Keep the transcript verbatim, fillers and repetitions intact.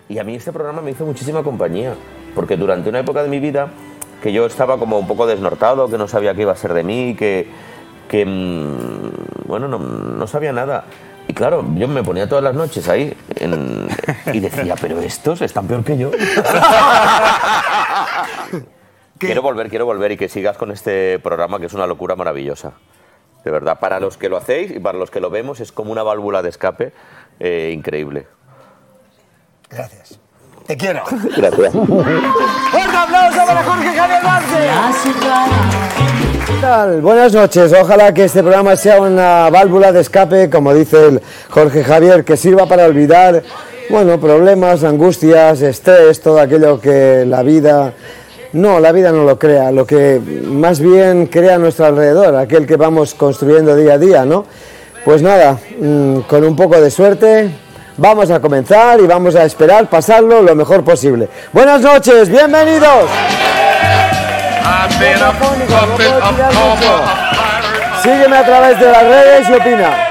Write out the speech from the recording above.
Y a mí este programa me hizo muchísima compañía, porque durante una época de mi vida que yo estaba como un poco desnortado, que no sabía qué iba a ser de mí, que, que bueno, no, no sabía nada. Y claro, yo me ponía todas las noches ahí en, y decía, pero estos están peor que yo. Quiero volver, quiero volver y que sigas con este programa, que es una locura maravillosa. De verdad, para los que lo hacéis y para los que lo vemos, es como una válvula de escape eh, increíble. Gracias. Te quiero. Gracias. ¡Un aplauso para Jorge Javier Vázquez! ¿Qué tal? Buenas noches. Ojalá que este programa sea una válvula de escape, como dice el Jorge Javier, que sirva para olvidar, bueno, problemas, angustias, estrés, todo aquello que la vida... No, la vida no lo crea, lo que más bien crea a nuestro alrededor, aquel que vamos construyendo día a día, ¿no? Pues nada, con un poco de suerte... Vamos a comenzar y vamos a esperar pasarlo lo mejor posible. Buenas noches, bienvenidos. Sígueme a través de las redes y opina.